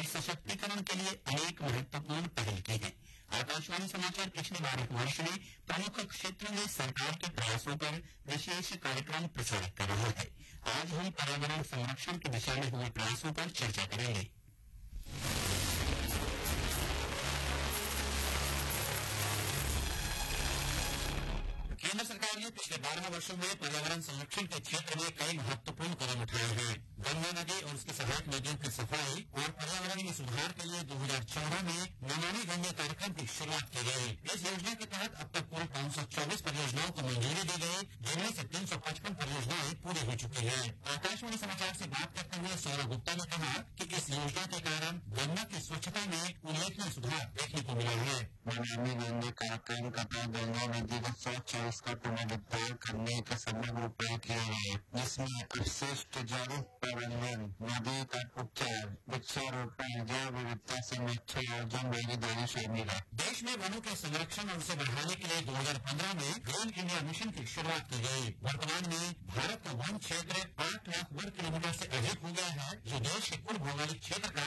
और सशक्तिकरण के लिए अनेक महत्वपूर्ण पहल की है। आकाशवाणी समाचार पिछले 12 वर्ष में प्रमुख क्षेत्रों में सरकार के प्रयासों पर विशेष कार्यक्रम प्रसारित कर रहा है। आज हम पर्यावरण संरक्षण की दिशा में हुए प्रयासों पर चर्चा करेंगे। केंद्र सरकार ने पिछले 12 वर्षों में पर्यावरण संरक्षण के क्षेत्र में कई महत्वपूर्ण कदम उठाए हैं। गंगा नदी और उसकी सहायक नदियों की सफाई और पर्यावरण में सुधार के लिए 2014 में नमामि गंगे कार्यक्रम की शुरुआत की गई। इस योजना के तहत अब तक कुल 524 परियोजनाओं को मंजूरी दी गई, जिनमें से 355 परियोजनाएं पूरी हो चुकी हैं। आकाशवाणी समाचार से बात करते हुए सौरभ गुप्ता ने कहा कि इस योजना के कारण गंगा की स्वच्छता में उल्लेखनीय सुधार देखने को मिला है। नमामि गंगे कार्यक्रम का तहत गंगा नदी को स्वच्छ और उसका पुनरुद्धार करने के समग्र उपाय किए गए, जिसमें अपशिष्ट जल प्रबंधन, नदी का उपचार, वृक्षारोपण, जैव विविधता संरक्षण और जन भागीदारी शामिल है। देश में वनों के संरक्षण और उसे बढ़ाने के लिए 2015 में ग्रीन इंडिया मिशन की शुरुआत की गई। वर्तमान में भारत का वन क्षेत्र 8 लाख वर्ग किलोमीटर से अधिक हो गया है, जो देश के कुल भौगोलिक क्षेत्र का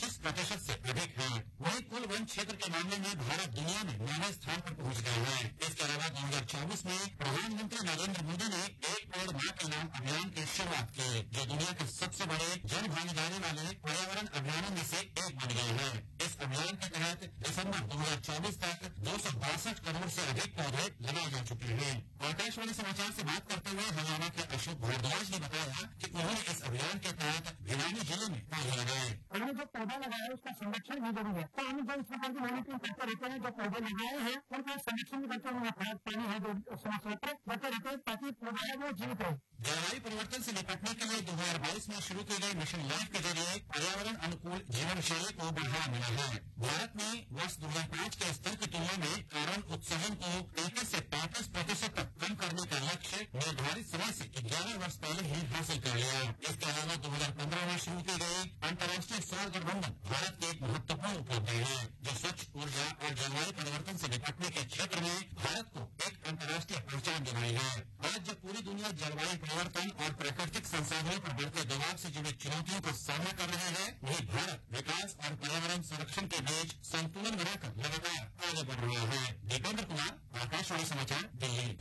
25% से अधिक है। वहीं कुल वन क्षेत्र के मामले में भारत दुनिया में 9वें स्थान पर पहुंच गया है। इसके अलावा 2024 में प्रधानमंत्री नरेंद्र मोदी ने एक पेड़ मां के नाम अभियान की शुरुआत की, जो दुनिया के सबसे बड़े जन भागीदारी वाले पर्यावरण अभियानों में से एक बन गए हैं। इस अभियान के तहत दिसंबर 2024 तक 262 करोड़ से अधिक पौधे लगाए जा चुके हैं। आकाशवाणी समाचार से बात करते हुए हरियाणा के अशोक भारद्वाज ने बताया कि उन्होंने इस अभियान के तहत भिवानी जिले में पौधे लगाए। हमने जो पौधा लगाया उसका संरक्षण भी जरूरी है, तो हम जो इस प्रकार की मॉनिटरिंग करते रहते हैं। जो पौधे लगाए हैं उनका संरक्षण भी करते हैं, खाद पानी है जो समय समय पर देते रहते हैं ताकि पौधा है वो जीवित रहे। जलवायु परिवर्तन से निपटने के लिए 2022 में शुरू की गई मिशन लाइफ के जरिए पर्यावरण अनुकूल जीवन शैली को बढ़ावा मिला है। भारत में वर्ष 2005 के स्तर की तुलना में कार्बन उत्सर्जन को 33 से 35% तक कम करने का लक्ष्य निर्धारित समय से 11 वर्ष पहले ही हासिल कर लिया। इसके अलावा 2015 में शुरू की गई अंतर्राष्ट्रीय सौर गठबंधन भारत की एक महत्वपूर्ण उपलब्धि है, जो स्वच्छ ऊर्जा और जलवायु परिवर्तन से निपटने के क्षेत्र में भारत को एक अंतर्राष्ट्रीय पहचान दिलाई है। आज जब पूरी दुनिया जलवायु परिवर्तन और प्राकृतिक संसाधनों पर बढ़ते दबाव से जुड़ी चुनौतियों का सामना कर रहे हैं, वही भारत विकास और पर्यावरण संरक्षण के बीच संतुलन बनाकर लगातार आगे बढ़ रहा है। दीपेंद्र कुमार, आकाशवाणी समाचार, दिल्ली।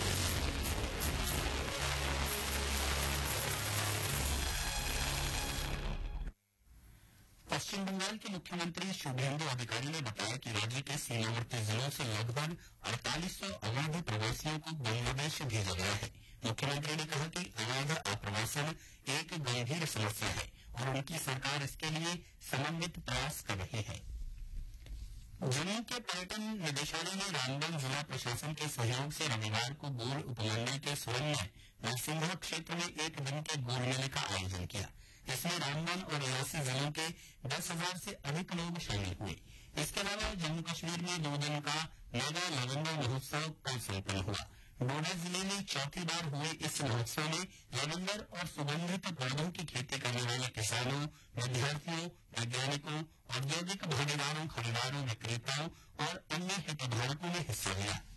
पश्चिम बंगाल के मुख्यमंत्री शुभेंदु अधिकारी ने बताया कि राज्य के सीमावर्ती जिलों से लगभग 4800 अवैध प्रवासियों को बांग्लादेश भेजा गया है। मुख्यमंत्री ने कहा कि अवैध आप्रवासन एक गंभीर समस्या है और उनकी सरकार इसके लिए समन्वित प्रयास कर रही है। जम्मू के पर्यटन निदेशालय ने रामबन जिला प्रशासन के सहयोग से रविवार को गोल उपमंडल के स्वर्ण नरसिंहा क्षेत्र में एक दिन के गोल मेले का आयोजन किया। इसमें रामबन और रियासी जिलों के 10,000 से अधिक लोग शामिल हुए। इसके अलावा जम्मू कश्मीर में 2 दिन का मेगा लवंडर महोत्सव कल संपन्न हुआ। डोडा जिले में चौथी बार हुए इस महोत्सव में लवंडर और सुगंधित पौधों की खेती करने वाले किसानों, विद्यार्थियों, वैज्ञानिकों, औद्योगिक भागीदारों, खरीदारों, विक्रेताओं और अन्य हितधारकों ने हिस्सा लिया।